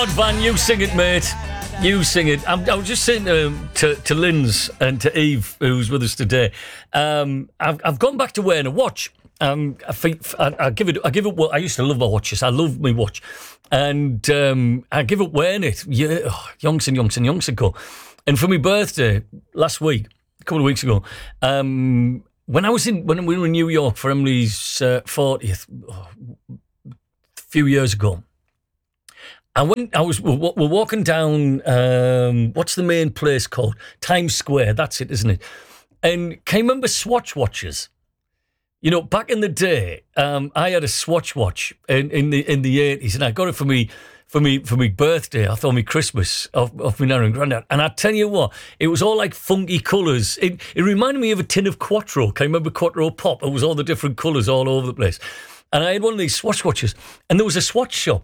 Van, you sing it, mate. You sing it. I was just saying to Linz and to Eve, who's with us today. I've gone back to wearing a watch. I give it. I used to love my watches. I love my watch, and I give up wearing it. Yeah, yonks ago. And for my birthday last week, a couple of weeks ago, when we were in New York for Emily's 40th, a few years ago. We're walking down, what's the main place called? Times Square, that's it, isn't it? And can you remember Swatch watches? You know, back in the day, I had a Swatch watch in the 80s, and I got it for me birthday, I thought me Christmas, of my nan and granddad. And I tell you what, it was all like funky colours. It reminded me of a tin of Quattro. Can you remember Quattro Pop? It was all the different colours all over the place. And I had one of these Swatch watches, and there was a Swatch shop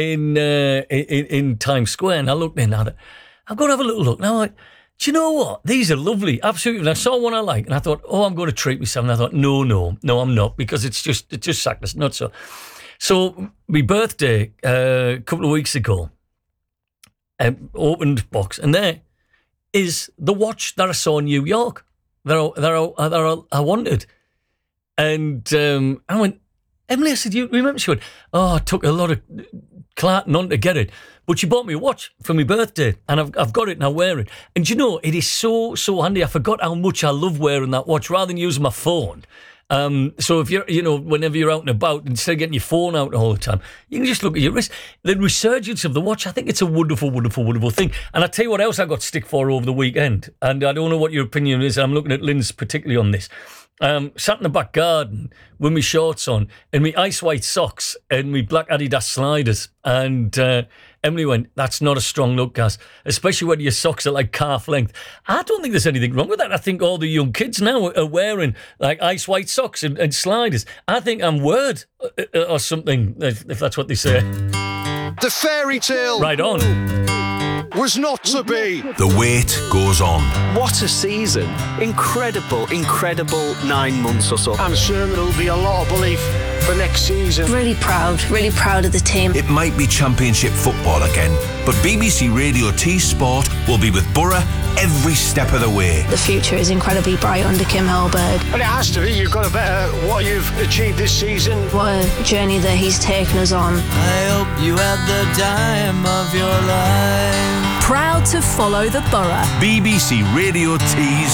in Times Square, and I looked in, and I'm going to have a little look. Now, do you know what? These are lovely, absolutely. And I saw one I like, and I thought, I'm going to treat myself. And I thought, no, I'm not, because it's just sackness, not so. So my birthday a couple of weeks ago, opened box, and there is the watch that I saw in New York that I wanted, and I went, Emily, I said, you remember? She went, I took a lot of clarting on to get it. But she bought me a watch for my birthday, and I've got it and I wear it. And you know, it is so handy. I forgot how much I love wearing that watch rather than using my phone. So if you're, whenever you're out and about, instead of getting your phone out all the time, you can just look at your wrist. The resurgence of the watch, I think it's a wonderful, wonderful, wonderful thing. And I tell you what else I got stick for over the weekend. And I don't know what your opinion is. I'm looking at Lynn's particularly on this. Sat in the back garden with my shorts on and my ice white socks and my black Adidas sliders, and Emily went, that's not a strong look, Gaz, especially when your socks are like calf length. I don't think there's anything wrong with that. I think all the young kids now are wearing like ice white socks and sliders. I think I'm word or something, if that's what they say. The fairy tale right on was not to be. The wait goes on. What a season. Incredible 9 months or so. I'm sure there'll be a lot of belief for next season. Really proud of the team. It might be Championship football again, but BBC Radio T Sport will be with Borough every step of the way. The future is incredibly bright under Kim Hellberg. And it has to be. You've got to better what you've achieved this season. What a journey that he's taken us on. I hope you had the time of your life. Proud to follow the Borough. BBC Radio T's